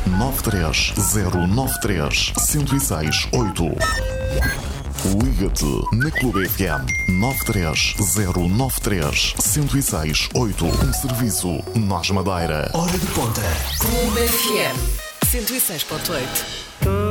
93093 1068. Liga-te na Clube FM 93093 1068. Um serviço Nós Madeira. Hora de ponta. Clube FM 106.8.